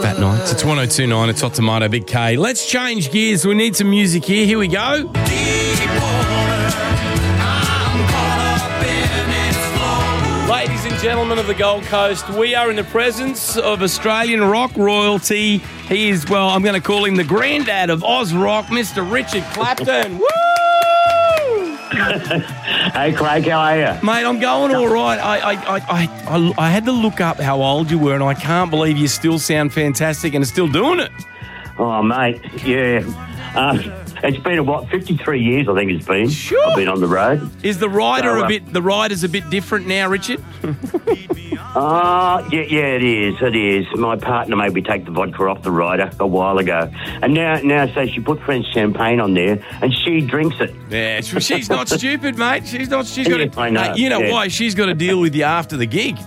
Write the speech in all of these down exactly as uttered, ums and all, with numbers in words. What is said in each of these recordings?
Fat Nights. It's one oh two point nine. It's Hot Tomato, Big K. Let's change gears. We need some music here. Here we go. Ladies and gentlemen of the Gold Coast, we are in the presence of Australian rock royalty. He is, well, I'm going to call him the granddad of Oz rock, Mister Richard Clapton. Woo! Hey, Craig, how are you? Mate, I'm going all right. I, I, I, I, I had to look up how old you were, and I can't believe you still sound fantastic and are still doing it. Oh, mate, yeah. Uh, it's been, what, fifty-three years, I think it's been. Sure. I've been on the road. Is the rider So, uh, a bit, the rider's a bit different now, Richard? Uh, yeah, yeah, it is, it is. My partner made me take the vodka off the rider a while ago. And now, now so she put French champagne on there, and she drinks it. Yeah, she's not stupid, mate. She's not. She's got Yeah, to. I know, Hey, you know yeah. why? She's got to deal with you after the gig.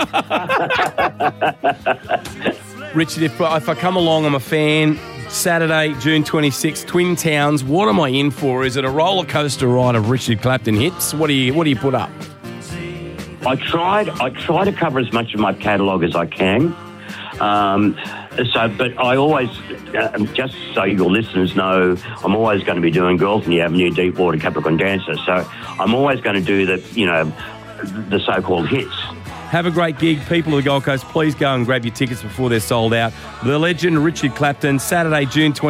Richard, if, if I come along, I'm a fan. Saturday, June twenty-sixth, Twin Towns. What am I in for? Is it a roller coaster ride of Richard Clapton hits? What do you What do you put up? I tried. I try to cover as much of my catalogue as I can. Um, so, but I always, uh, just so your listeners know, I'm always going to be doing Girls in the Avenue, Deepwater, Capricorn Dancer. So I'm always going to do the, you know, the so-called hits. Have a great gig. People of the Gold Coast, please go and grab your tickets before they're sold out. The legend Richard Clapton, Saturday, June twenty-sixth.